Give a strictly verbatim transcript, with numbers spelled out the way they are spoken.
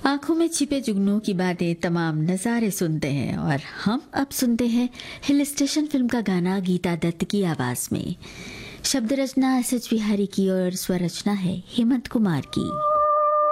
आंखों में छिपे जुगनू की बातें तमाम नज़ारे सुनते हैं और हम अब सुनते हैं हिल स्टेशन फिल्म का गाना गीता दत्त की आवाज़ में। शब्द रचना एस एच बिहारी की और स्वर रचना है हेमंत कुमार की।